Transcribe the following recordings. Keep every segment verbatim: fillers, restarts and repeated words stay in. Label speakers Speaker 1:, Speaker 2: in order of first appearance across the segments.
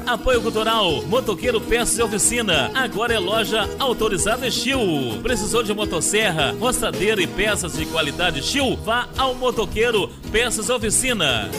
Speaker 1: Apoio Cultural, Motoqueiro Peças e Oficina. Agora é loja autorizada Estil. Precisou de motosserra, roçadeira e peças de qualidade Estil? Vá ao Motoqueiro Peças e Oficina.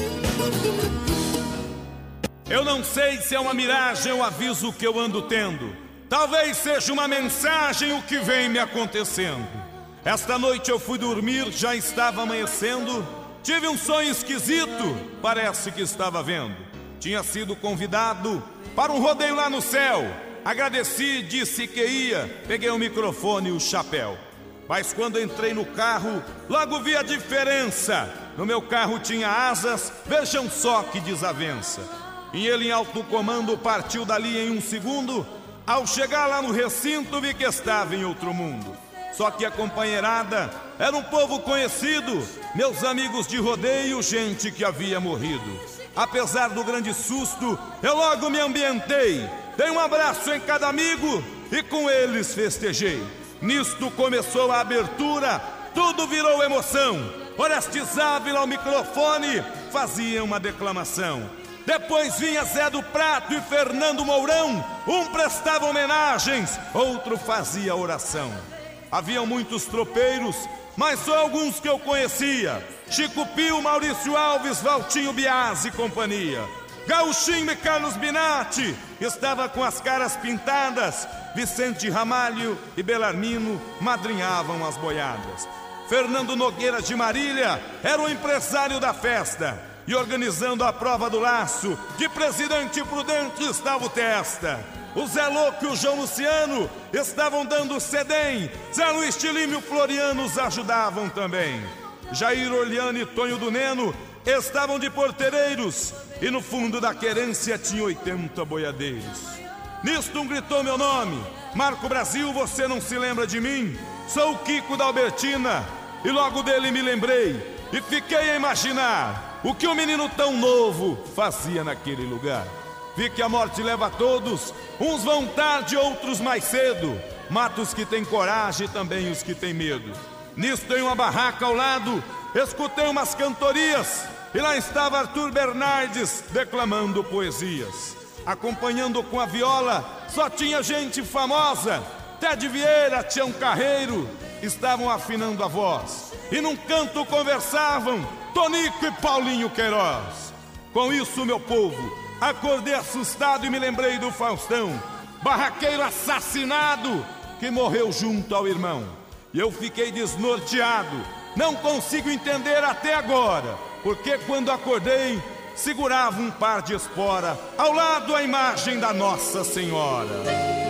Speaker 2: Eu não sei se é uma miragem ou aviso que eu ando tendo. Talvez seja uma mensagem o que vem me acontecendo. Esta noite eu fui dormir, já estava amanhecendo. Tive um sonho esquisito, parece que estava vendo. Tinha sido convidado para um rodeio lá no céu. Agradeci, disse que ia, peguei o microfone e o chapéu. Mas quando entrei no carro, logo vi a diferença. No meu carro tinha asas, vejam só que desavença. E ele em alto comando partiu dali em um segundo. Ao chegar lá no recinto vi que estava em outro mundo. Só que a companheirada era um povo conhecido, meus amigos de rodeio, gente que havia morrido. Apesar do grande susto, eu logo me ambientei. Dei um abraço em cada amigo e com eles festejei. Nisto começou a abertura, tudo virou emoção. Orestes Ávila ao microfone fazia uma declamação. Depois vinha Zé do Prato e Fernando Mourão. Um prestava homenagens, outro fazia oração. Haviam muitos tropeiros, mas só alguns que eu conhecia. Chico Pio, Maurício Alves, Valtinho Biasi e companhia. Gauchinho e Carlos Binatti estava com as caras pintadas. Vicente Ramalho e Belarmino madrinhavam as boiadas. Fernando Nogueira de Marília era o empresário da festa. E organizando a prova do laço, de presidente prudente estava o Testa. O Zé Louco e o João Luciano estavam dando cedém. Zé Luiz Tilim e o Floriano os ajudavam também. Jair Orliano e Tonho do Neno estavam de porteireiros. E no fundo da querência tinha oitenta boiadeiros. Nisto um gritou meu nome. Marco Brasil, você não se lembra de mim? Sou o Kiko da Albertina. E logo dele me lembrei. E fiquei a imaginar o que um menino tão novo fazia naquele lugar. Vi que a morte leva a todos, uns vão tarde, outros mais cedo. Mata os que têm coragem e também os que têm medo. Nisso tem uma barraca ao lado, escutei umas cantorias. E lá estava Arthur Bernardes declamando poesias. Acompanhando com a viola, só tinha gente famosa. Ted Vieira, Tião Carreiro, estavam afinando a voz. E num canto conversavam Tonico e Paulinho Queiroz. Com isso, meu povo, acordei assustado e me lembrei do Faustão, barraqueiro assassinado que morreu junto ao irmão. E eu fiquei desnorteado, não consigo entender até agora, porque quando acordei, segurava um par de espora ao lado a imagem da Nossa Senhora.